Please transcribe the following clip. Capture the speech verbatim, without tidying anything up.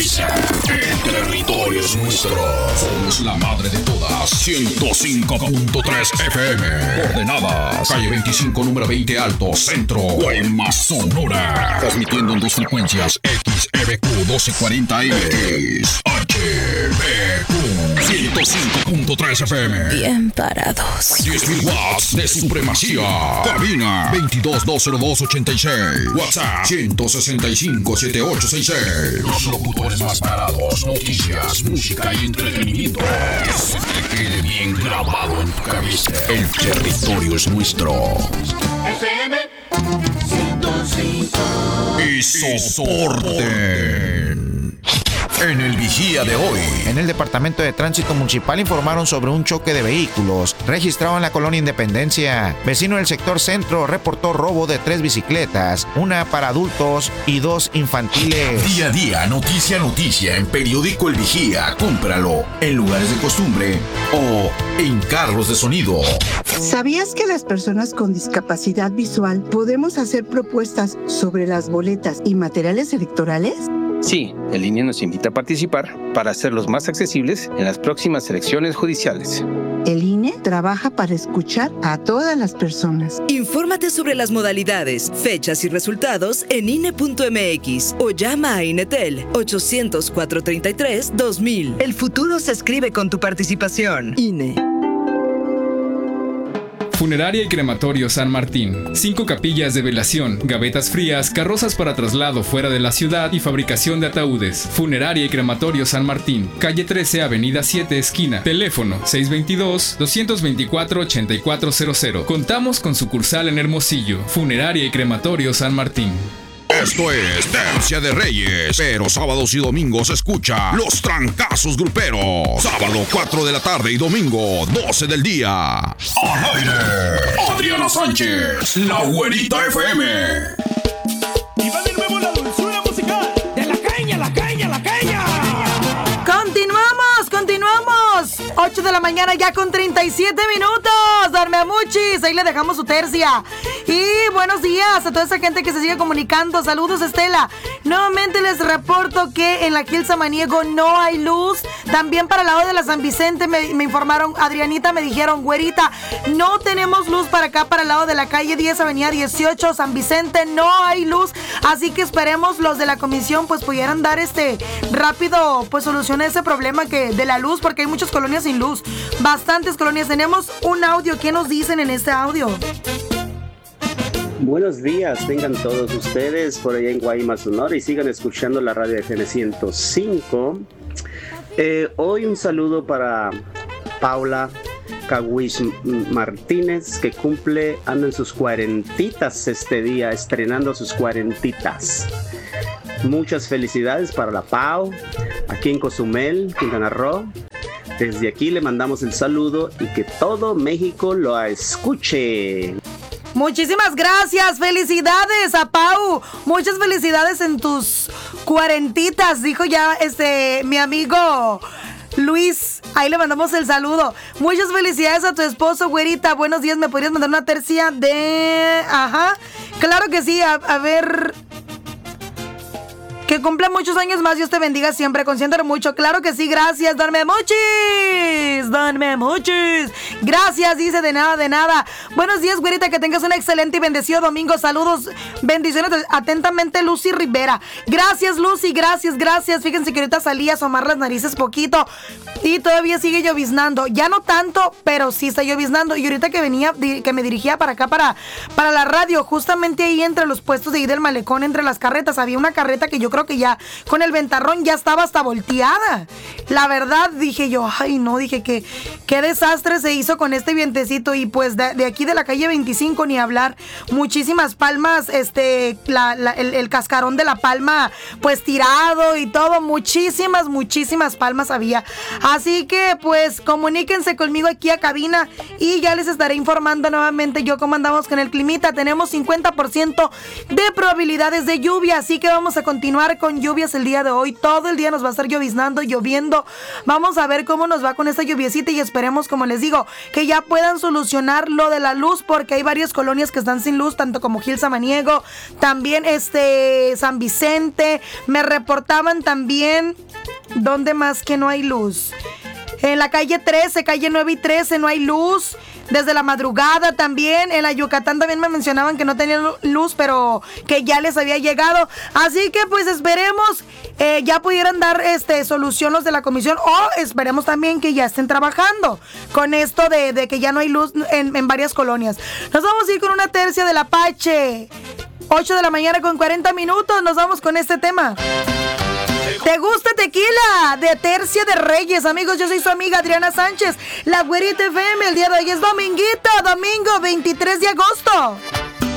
avisa. El territorio es nuestro. Somos la madre de todas. ciento cinco punto tres F M. Coordenadas: calle veinticinco, número veinte Alto, Centro, Guaymas, Sonora. Transmitiendo en dos frecuencias: X E B Q doce cuarenta M, X H B Q ciento cinco punto tres F M. Bien parados. diez mil watts de supremacía. Cabina veintidós dos cero dos ochenta y seis. WhatsApp ciento sesenta y cinco setenta y ocho sesenta y seis. Los locutores más parados. Noticias, música y entretenimiento. Que se te quede bien grabado en tu cabeza. El territorio es nuestro. F M ciento cinco. Y soporten. En el Vigía de hoy. En el Departamento de Tránsito Municipal informaron sobre un choque de vehículos registrado en la colonia Independencia. Vecino del sector centro reportó robo de tres bicicletas, una para adultos y dos infantiles. Día a día, noticia a noticia, en Periódico El Vigía. Cómpralo en lugares de costumbre o en carros de sonido. ¿Sabías que las personas con discapacidad visual podemos hacer propuestas sobre las boletas y materiales electorales? Sí, el I N E nos invita a participar para hacerlos más accesibles en las próximas elecciones judiciales. El I N E trabaja para escuchar a todas las personas. Infórmate sobre las modalidades, fechas y resultados en I N E punto M X o llama a INETEL ochocientos, cuatrocientos treinta y tres, dos mil. El futuro se escribe con tu participación. I N E. Funeraria y Crematorio San Martín. Cinco capillas de velación, gavetas frías, carrozas para traslado fuera de la ciudad y fabricación de ataúdes. Funeraria y Crematorio San Martín. Calle trece, Avenida siete, esquina. Teléfono seis dos dos, dos dos cuatro, ocho cuatro cero cero. Contamos con sucursal en Hermosillo. Funeraria y Crematorio San Martín. Esto es Tercia de Reyes, pero sábados y domingos escucha Los Trancazos Gruperos. Sábado cuatro de la tarde y domingo doce del día. Al aire, Adriana Sánchez, La Güerita F M. Y va de nuevo la dulzura musical de la caña, la caña, la caña. Continuamos, continuamos. ocho de la mañana ya con treinta y siete minutos. Darmeamuchis, ahí le dejamos su tercia. Y buenos días a toda esa gente que se sigue comunicando. Saludos, Estela. Nuevamente les reporto que en la Gil Samaniego no hay luz. También para el lado de la San Vicente me, me informaron, Adrianita, me dijeron, güerita, no tenemos luz para acá, para el lado de la calle diez, avenida dieciocho, San Vicente, no hay luz. Así que esperemos los de la comisión pues pudieran dar este rápido pues solución a ese problema que de la luz, porque hay muchas colonias sin luz. Bastantes colonias. Tenemos un audio. ¿Qué nos dicen en este audio? Buenos días, tengan todos ustedes por allá en Guaymas, Sonora, y sigan escuchando la radio F M ciento cinco. Eh, hoy un saludo para Paula Caguis Martínez, que cumple, anda en sus cuarentitas este día, estrenando sus cuarentitas. Muchas felicidades para la Pau, aquí en Cozumel, Quintana Roo. Desde aquí le mandamos el saludo y que todo México lo escuche. Muchísimas gracias, felicidades a Pau, muchas felicidades en tus cuarentitas, dijo ya este mi amigo Luis, ahí le mandamos el saludo. Muchas felicidades a tu esposo, güerita, buenos días, ¿me podrías mandar una tercia de...? Ajá, claro que sí, a, a ver... Que cumpla muchos años más, Dios te bendiga siempre, consiéntelo mucho. Claro que sí, gracias, Darme Muchis, Darme Muchis. Gracias, dice, de nada, de nada. Buenos días, güerita, que tengas un excelente y bendecido domingo. Saludos, bendiciones, atentamente, Lucy Rivera. Gracias, Lucy, gracias, gracias. Fíjense que ahorita salí a asomar las narices poquito y todavía sigue lloviznando. Ya no tanto, pero sí está lloviznando. Y ahorita que venía, que me dirigía para acá, para, para la radio, justamente ahí entre los puestos de ahí del malecón, entre las carretas, había una carreta que yo creo que ya con el ventarrón ya estaba hasta volteada. La verdad, dije yo, ay no, dije que qué desastre se hizo con este vientecito. Y pues de, de aquí de la calle veinticinco ni hablar, muchísimas palmas, este, la, la, el, el cascarón de la palma pues tirado y todo, muchísimas, muchísimas palmas había. Así que pues comuníquense conmigo aquí a cabina y ya les estaré informando nuevamente yo cómo andamos con el climita. Tenemos cincuenta por ciento de probabilidades de lluvia, así que vamos a continuar estar con lluvias el día de hoy. Todo el día nos va a estar lloviznando, lloviendo. Vamos a ver cómo nos va con esta lluviecita y esperemos, como les digo, que ya puedan solucionar lo de la luz, porque hay varias colonias que están sin luz, tanto como Gil Samaniego, también este San Vicente. Me reportaban también, ¿dónde más que no hay luz? En la calle trece, calle nueve y trece no hay luz. Desde la madrugada también. En la Yucatán también me mencionaban que no tenían luz, pero que ya les había llegado. Así que pues esperemos eh, ya pudieran dar este solución los de la comisión, o esperemos también que ya estén trabajando con esto de, de que ya no hay luz en, en varias colonias. Nos vamos a ir con una tercia del Apache. ocho de la mañana con cuarenta minutos. Nos vamos con este tema. ¿Te gusta tequila? De Tercia de Reyes. Amigos, yo soy su amiga Adriana Sánchez, la Güerita F M. El día de hoy es dominguito, domingo veintitrés de agosto.